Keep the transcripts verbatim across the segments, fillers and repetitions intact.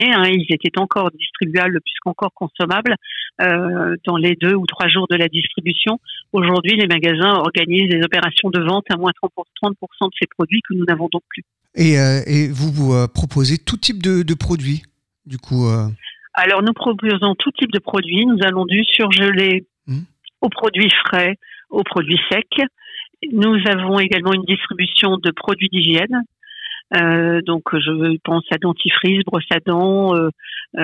hein, ils étaient encore distribuables puisqu'encore consommables euh, dans les deux ou trois jours de la distribution. Aujourd'hui, les magasins organisent des opérations de vente à moins trente pour cent de ces produits que nous n'avons donc plus. Et, euh, et vous, vous euh, proposez tout type de, de produits, du coup euh... Alors, nous proposons tout type de produits. Nous allons du surgelé mmh. aux produits frais, aux produits secs. Nous avons également une distribution de produits d'hygiène. Euh, donc, je pense à dentifrice, brosse à dents, euh,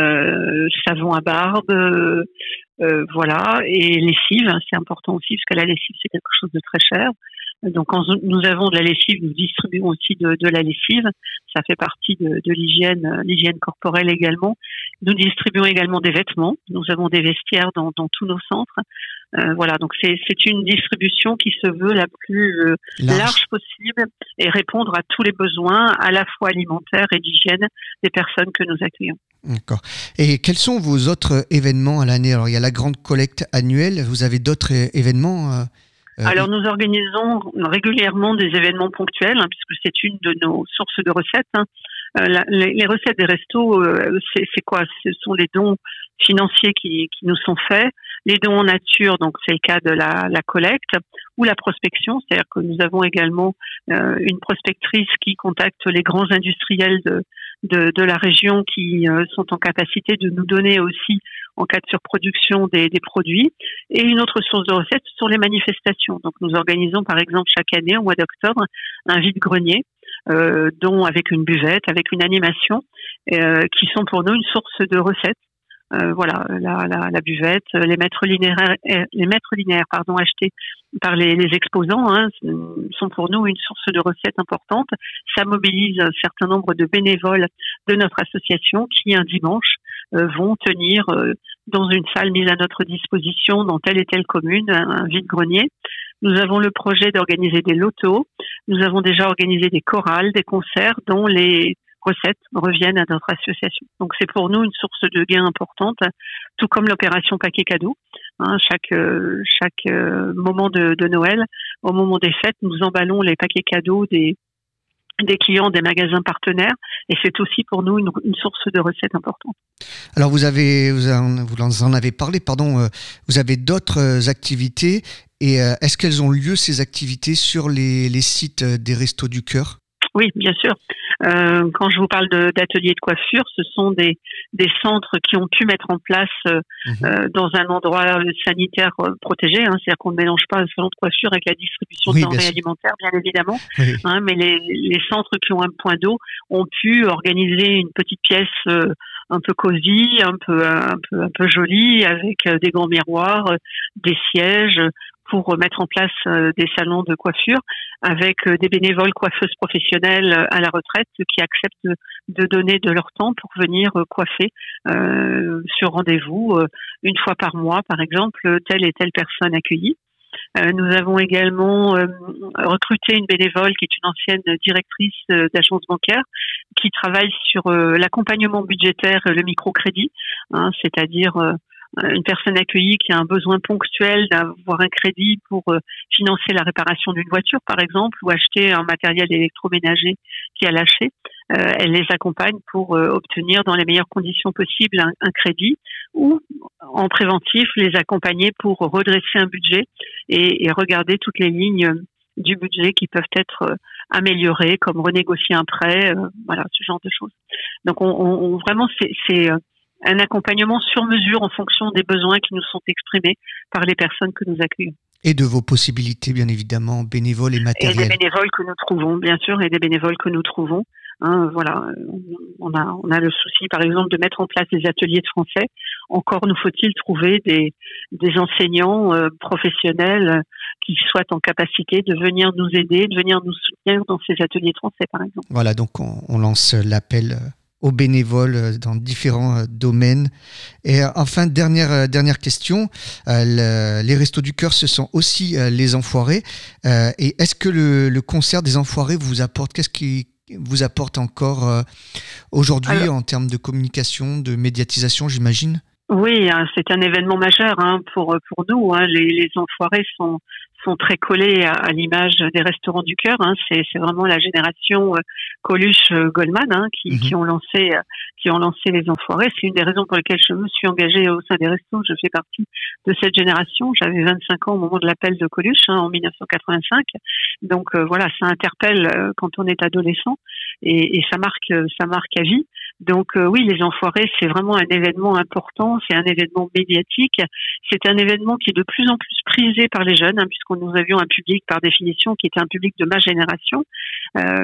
euh, savon à barbe, euh, euh, voilà, et lessive. Hein, c'est important aussi parce que la lessive, c'est quelque chose de très cher. Donc, quand nous avons de la lessive, nous distribuons aussi de, de la lessive. Ça fait partie de, de l'hygiène, l'hygiène corporelle également. Nous distribuons également des vêtements. Nous avons des vestiaires dans, dans tous nos centres. Euh, voilà, donc c'est, c'est une distribution qui se veut la plus euh, large. large possible et répondre à tous les besoins, à la fois alimentaires et d'hygiène des personnes que nous accueillons. D'accord. Et quels sont vos autres événements à l'année? Alors, il y a la grande collecte annuelle. Vous avez d'autres événements euh... Alors, nous organisons régulièrement des événements ponctuels, hein, puisque c'est une de nos sources de recettes. Hein. Euh, la, les, les recettes des restos, euh, c'est, c'est quoi? Ce sont les dons financiers qui, qui nous sont faits, les dons en nature, donc c'est le cas de la, la collecte, ou la prospection, c'est-à-dire que nous avons également euh, une prospectrice qui contacte les grands industriels de, de, de la région qui euh, sont en capacité de nous donner aussi, en cas de surproduction, des, des produits. Et une autre source de recettes sont les manifestations. Donc nous organisons par exemple chaque année, au mois d'octobre, un vide-grenier, euh, dont avec une buvette, avec une animation, euh, qui sont pour nous une source de recettes. Euh, voilà, la, la, la buvette, les mètres linéaires, les mètres linéaires, pardon, achetés par les, les exposants, hein, sont pour nous une source de recettes importante. Ça mobilise un certain nombre de bénévoles de notre association qui, un dimanche, euh, vont tenir euh, dans une salle mise à notre disposition dans telle et telle commune un, un vide-grenier. Nous avons le projet d'organiser des lotos. Nous avons déjà organisé des chorales, des concerts dont les recettes reviennent à notre association. Donc c'est pour nous une source de gain importante, tout comme l'opération paquet cadeau. Hein, chaque euh, chaque euh, moment de, de Noël, au moment des fêtes, nous emballons les paquets cadeaux des des clients des magasins partenaires, et c'est aussi pour nous une, une source de recettes importante. Alors vous avez vous en, vous en avez parlé, pardon. Euh, vous avez d'autres activités, et euh, est-ce qu'elles ont lieu ces activités sur les les sites des Restos du Cœur? Oui, bien sûr. Euh, quand je vous parle de, d'ateliers de coiffure, ce sont des, des centres qui ont pu mettre en place euh, mmh. euh, dans un endroit sanitaire euh, protégé. Hein, c'est-à-dire qu'on ne mélange pas un salon de coiffure avec la distribution oui, de denrées alimentaires, bien évidemment. Oui. Hein, mais les, les centres qui ont un point d'eau ont pu organiser une petite pièce euh, un peu cosy, un peu, un peu, un peu jolie, avec euh, des grands miroirs, euh, des sièges, pour mettre en place euh, des salons de coiffure avec euh, des bénévoles coiffeuses professionnelles euh, à la retraite qui acceptent de, de donner de leur temps pour venir euh, coiffer euh, sur rendez-vous euh, une fois par mois, par exemple, telle et telle personne accueillie. Euh, nous avons également euh, recruté une bénévole qui est une ancienne directrice euh, d'agence bancaire qui travaille sur euh, l'accompagnement budgétaire, le microcrédit, hein, c'est-à-dire euh, une personne accueillie qui a un besoin ponctuel d'avoir un crédit pour euh, financer la réparation d'une voiture, par exemple, ou acheter un matériel électroménager qui a lâché. Euh, elle les accompagne pour euh, obtenir dans les meilleures conditions possibles un, un crédit, ou en préventif, les accompagner pour redresser un budget et, et regarder toutes les lignes du budget qui peuvent être euh, améliorées, comme renégocier un prêt, euh, voilà, ce genre de choses. Donc, on, on, vraiment, c'est... c'est euh, un accompagnement sur mesure en fonction des besoins qui nous sont exprimés par les personnes que nous accueillons. Et de vos possibilités, bien évidemment, bénévoles et matérielles. Et des bénévoles que nous trouvons, bien sûr, et des bénévoles que nous trouvons. Hein, voilà, on a, on a le souci, par exemple, de mettre en place des ateliers de français. Encore nous faut-il trouver des, des enseignants euh, professionnels qui soient en capacité de venir nous aider, de venir nous soutenir dans ces ateliers de français, par exemple. Voilà, donc on, on lance l'appel aux bénévoles dans différents domaines. Et enfin, dernière, dernière question, euh, le, les Restos du Cœur, ce sont aussi euh, les Enfoirés. Euh, et est-ce que le, le concert des Enfoirés vous apporte, qu'est-ce qui vous apporte encore euh, aujourd'hui Alors, en termes de communication, de médiatisation, j'imagine? Oui, hein, c'est un événement majeur hein, pour pour nous. Hein. Les, les Enfoirés sont sont très collés à, à l'image des Restos du Cœur. Hein. C'est, c'est vraiment la génération euh, Coluche euh, Goldman hein, qui, mmh. qui ont lancé euh, qui ont lancé les Enfoirés. C'est une des raisons pour lesquelles je me suis engagée au sein des Restos. Je fais partie de cette génération. J'avais vingt-cinq ans au moment de l'appel de Coluche hein, en dix-neuf cent quatre-vingt-cinq. Donc euh, voilà, ça interpelle euh, quand on est adolescent et, et ça marque ça marque à vie. Donc euh, oui, les Enfoirés, c'est vraiment un événement important. C'est un événement médiatique. C'est un événement qui est de plus en plus prisé par les jeunes, hein, puisqu'on nous avions un public par définition qui était un public de ma génération. Euh,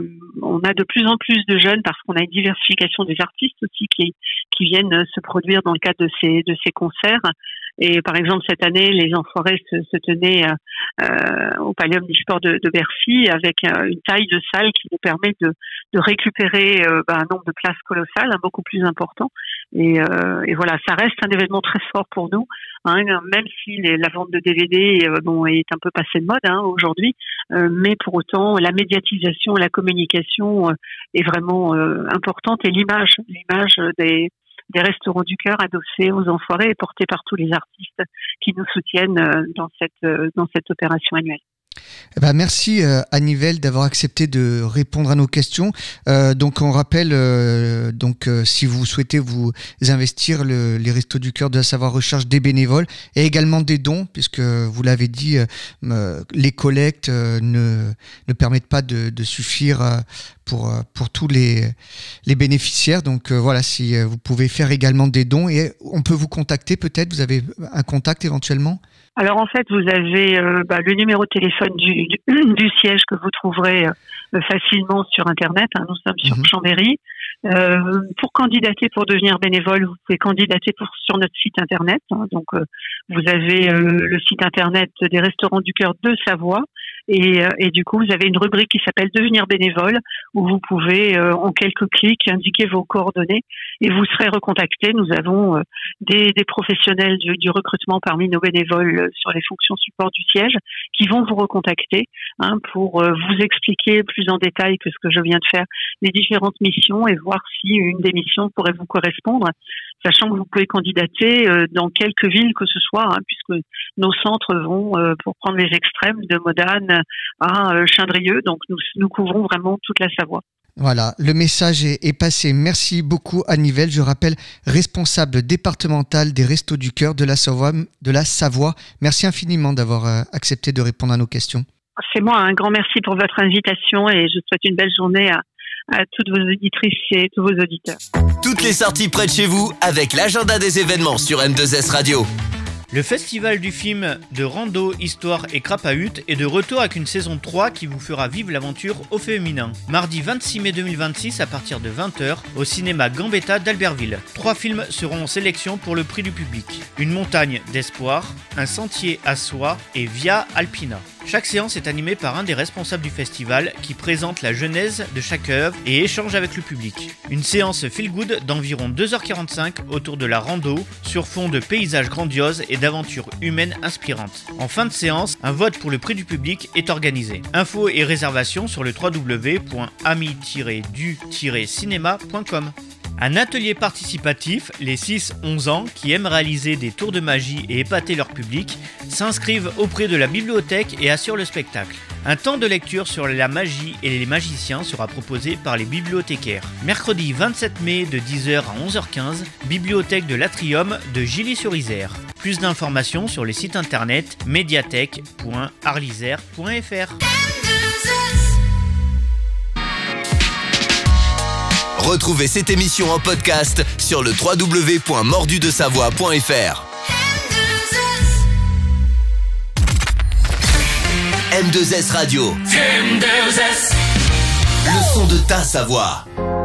on a de plus en plus de jeunes parce qu'on a une diversification des artistes aussi qui qui viennent se produire dans le cadre de ces de ces concerts. Et par exemple cette année, les Enfoirés se, se tenaient euh, au Palais Omnisport de, de Bercy avec euh, une taille de salle qui nous permet de de récupérer euh, ben, un nombre de places colossal, hein, beaucoup plus important. Et, euh, et voilà, ça reste un événement très fort pour nous, hein, même si les, la vente de D V D euh, bon, est un peu passée de mode hein, aujourd'hui, euh, mais pour autant la médiatisation, la communication euh, est vraiment euh, importante et l'image, l'image des des Restaurants du Cœur adossés aux Enfoirés et portés par tous les artistes qui nous soutiennent euh, dans cette euh, dans cette opération annuelle. Eh ben merci euh, Anne Nivelle d'avoir accepté de répondre à nos questions. Euh, donc on rappelle, euh, donc euh, si vous souhaitez vous investir, le, les Restos du Cœur de la Savoie recherchent des bénévoles et également des dons, puisque vous l'avez dit, euh, les collectes euh, ne, ne permettent pas de, de suffire euh, pour, pour tous les, les bénéficiaires. Donc euh, voilà, si euh, vous pouvez faire également des dons et on peut vous contacter peut-être, vous avez un contact éventuellement ? Alors en fait, vous avez euh, bah, le numéro de téléphone du, du, du siège que vous trouverez euh, facilement sur Internet. Hein, nous sommes sur mmh. Chambéry. Euh, pour candidater pour devenir bénévole, vous pouvez candidater pour, sur notre site Internet. Hein, donc euh, vous avez euh, le site Internet des Restaurants du Cœur de Savoie. Et, et du coup, vous avez une rubrique qui s'appelle Devenir bénévole, où vous pouvez, euh, en quelques clics, indiquer vos coordonnées et vous serez recontacté. Nous avons euh, des, des professionnels du, du recrutement parmi nos bénévoles sur les fonctions support du siège qui vont vous recontacter hein, pour euh, vous expliquer plus en détail que ce que je viens de faire les différentes missions et voir si une des missions pourrait vous correspondre, sachant que vous pouvez candidater euh, dans quelques villes que ce soit, hein, puisque nos centres vont, euh, pour prendre les extrêmes, de Modane à euh, Chindrieux, donc nous, nous couvrons vraiment toute la Savoie. Voilà, le message est, est passé. Merci beaucoup Anne Nivelle, je rappelle, responsable départementale des Restos du Cœur de la Savoie. De la Savoie. Merci infiniment d'avoir euh, accepté de répondre à nos questions. C'est moi, un grand merci pour votre invitation et je souhaite une belle journée à, à toutes vos auditrices et tous vos auditeurs. Toutes les sorties près de chez vous avec l'agenda des événements sur M deux S Radio. Le festival du film de rando, histoire et crapahut est de retour avec une saison trois qui vous fera vivre l'aventure au féminin. Mardi vingt-six mai deux mille vingt-six à partir de vingt heures au cinéma Gambetta d'Albertville. Trois films seront en sélection pour le prix du public. Une montagne d'espoir, un sentier à soi et Via Alpina. Chaque séance est animée par un des responsables du festival qui présente la genèse de chaque œuvre et échange avec le public. Une séance feel good d'environ deux heures quarante-cinq autour de la rando sur fond de paysages grandioses et d'aventures humaines inspirantes. En fin de séance, un vote pour le prix du public est organisé. Infos et réservations sur le w w w point ami tiret du tiret cinéma point com. Un atelier participatif, les six onze ans qui aiment réaliser des tours de magie et épater leur public, s'inscrivent auprès de la bibliothèque et assurent le spectacle. Un temps de lecture sur la magie et les magiciens sera proposé par les bibliothécaires. Mercredi vingt-sept mai de dix heures à onze heures quinze, bibliothèque de l'Atrium de Gilly-sur-Isère. Plus d'informations sur les sites internet médiathèque point arlisère point f r. Retrouvez cette émission en podcast sur le w w w point mordu de savoie point f r. M deux S Radio. M deux S. Le son de ta Savoie.